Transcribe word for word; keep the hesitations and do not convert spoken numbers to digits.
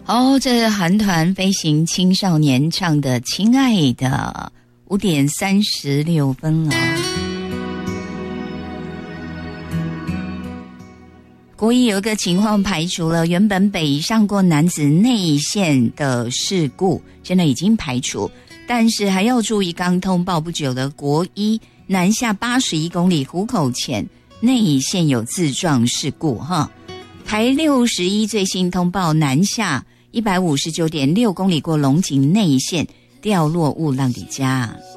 哦，这是韩团飞行青少年唱的《亲爱的》，五点三十六分了。国一有一个情况排除了，原本北上过男子内线的事故，现在已经排除，但是还要注意刚通报不久的国一南下八十一公里湖口前内线有自撞事故哈。台六十一最新通报南下一百五十九点六公里过龙井内线掉落物浪底家。